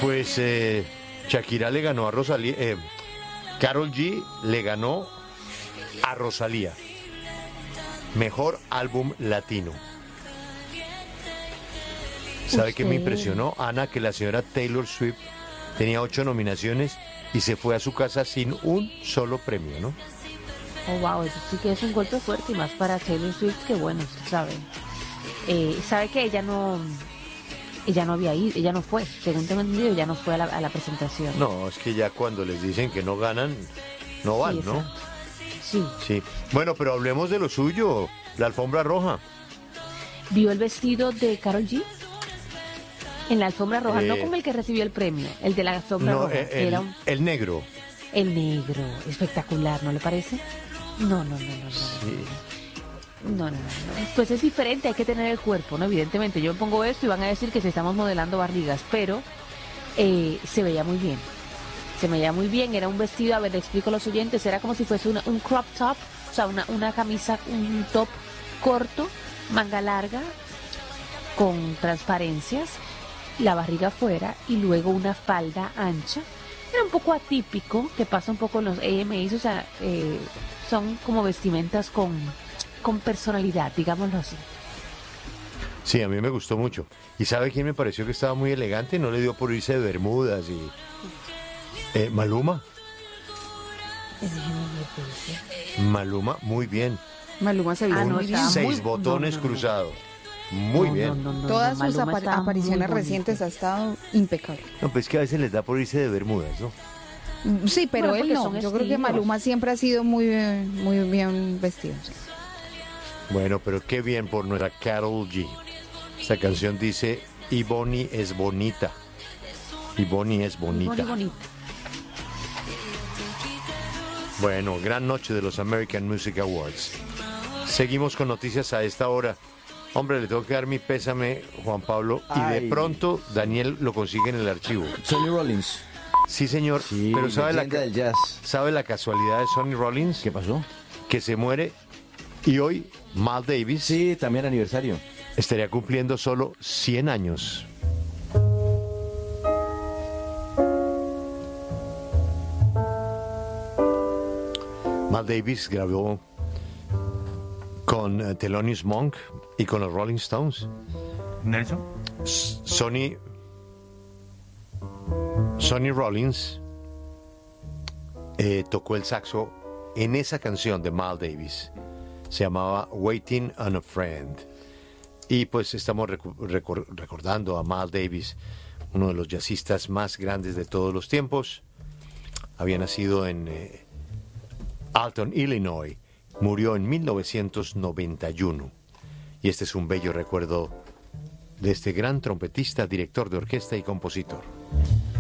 Pues Shakira le ganó a Rosalía, Karol G le ganó a Rosalía. Mejor álbum latino. ¿Sabe qué me impresionó, Ana? Que la señora Taylor Swift tenía 8 nominaciones y se fue a su casa sin un solo premio, ¿no? Oh, wow, eso sí que es un golpe fuerte, y más para Taylor Swift, que bueno, usted sabe. Sabe que ella no había ido, ella no fue, según tengo entendido, ella no fue a la presentación. No, es que ya cuando les dicen que no ganan, no van, Sí, ¿no? Sí. Sí. Bueno, pero hablemos de lo suyo, la alfombra roja. ¿Vio el vestido de Karol G? En la alfombra roja, no como el que recibió el premio, el de la alfombra roja. El negro. El negro, espectacular, ¿no le parece? No. Sí. No. Pues es diferente, hay que tener el cuerpo, ¿no? Evidentemente, yo pongo esto y van a decir que se estamos modelando barrigas, pero se veía muy bien. Se me veía muy bien, era un vestido, a ver, le explico a los oyentes, era como si fuese un crop top, o sea, una camisa, un top corto, manga larga, con transparencias, la barriga afuera y luego una falda ancha. Era un poco atípico, que pasa un poco en los AMAs, o sea, son como vestimentas con personalidad, digámoslo así. Sí, a mí me gustó mucho. ¿Y sabe quién me pareció que estaba muy elegante? No le dio por irse de bermudas y... Maluma. Maluma, muy bien. Maluma se vio muy bien. 6 botones cruzados. Muy bien. Todas sus apariciones recientes ha estado impecable. No, pues es que a veces les da por irse de bermudas, ¿no? Sí, pero bueno, él no. Yo creo que Maluma siempre ha sido muy bien vestido. Sí. Bueno, pero qué bien por nuestra Karol G. Esta canción dice, y Bonnie es bonita. Y Bonnie es bonita. Bonita. Bueno, gran noche de los American Music Awards. Seguimos con noticias a esta hora. Hombre, le tengo que dar mi pésame, Juan Pablo, y de pronto Daniel lo consigue en el archivo. Sonny Rollins. Sí, señor, Sí, pero del jazz. ¿sabe la casualidad de Sonny Rollins? ¿Qué pasó? Que se muere y hoy Miles Davis Sí, también aniversario. estaría cumpliendo solo 100 años. Miles Davis grabó con Thelonious Monk y con los Rolling Stones. Nelson. Sonny Rollins tocó el saxo en esa canción de Miles Davis. Se llamaba Waiting on a Friend. Y pues estamos recordando a Miles Davis, uno de los jazzistas más grandes de todos los tiempos. Había nacido en Alton, Illinois. Murió en 1991. Y este es un bello recuerdo de este gran trompetista, director de orquesta y compositor.